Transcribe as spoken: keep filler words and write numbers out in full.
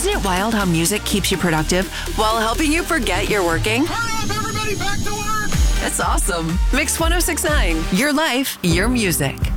Isn't it wild how music keeps you productive while helping you forget you're working? Hurry up, everybody, back to work! That's awesome. Mix one oh six point nine, your life, your music.